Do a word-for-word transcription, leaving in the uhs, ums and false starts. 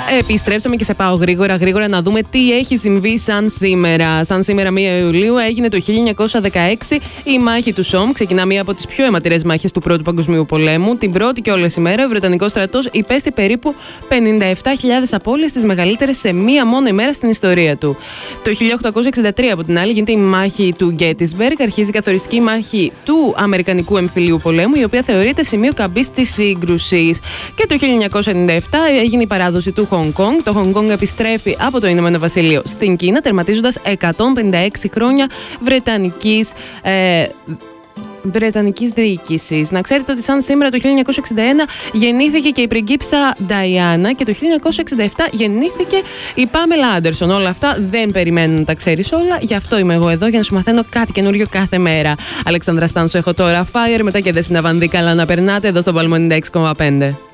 Επιστρέψαμε και σε πάω γρήγορα γρήγορα να δούμε τι έχει συμβεί σαν σήμερα. Σαν σήμερα πρώτη Ιουλίου έγινε το χίλια εννιακόσια δεκαέξι η μάχη του Σόμ. Ξεκινά μία από τις πιο αιματηρές μάχες του Πρώτου Παγκοσμίου Πολέμου. Την πρώτη και όλες ημέρα ο Βρετανικός στρατός υπέστη περίπου πενήντα επτά χιλιάδες απώλειες, τις μεγαλύτερες σε μία μόνο ημέρα στην ιστορία του. Το χίλια οκτακόσια εξήντα τρία από την άλλη γίνεται η μάχη του Gettysburg. Αρχίζει η καθοριστική μάχη του Αμερικανικού Εμφυλίου Πολέμου, η οποία θεωρείται σημείο καμπής της σύγκρουσης. Και το χίλια εννιακόσια ενενήντα επτά έγινε η παράδοση του Χονγκ Κονγκ. Το Χονγκ Κονγκ επιστρέφει από το Ηνωμένο Βασίλειο στην Κίνα, τερματίζοντας εκατόν πενήντα έξι χρόνια βρετανικής ε, Βρετανικής διοίκησης. Να ξέρετε ότι σαν σήμερα το χίλια εννιακόσια εξήντα ένα γεννήθηκε και η πριγκίψα Νταϊάννα και το χίλια εννιακόσια εξήντα επτά γεννήθηκε η Πάμελα Άντερσον. Όλα αυτά δεν περιμένουν να τα ξέρεις όλα, γι' αυτό είμαι εγώ εδώ για να σου μαθαίνω κάτι καινούριο κάθε μέρα. Αλεξάνδρα Στάνσο έχω τώρα, Fire, μετά και Δέσποινα Βανδύ. Καλά να περνάτε εδώ στο Παλμό ενενήντα έξι κόμμα πέντε.